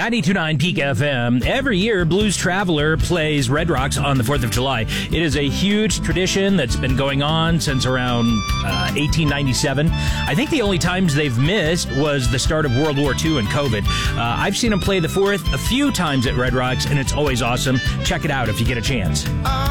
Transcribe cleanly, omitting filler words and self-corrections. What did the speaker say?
92.9 Peak FM. Every year, Blues Traveler plays Red Rocks on the 4th of July. It is a huge tradition that's been going on since around 1897. I think the only times they've missed was the start of World War II and COVID. I've seen them play the 4th a few times at Red Rocks, and it's always awesome. Check it out if you get a chance.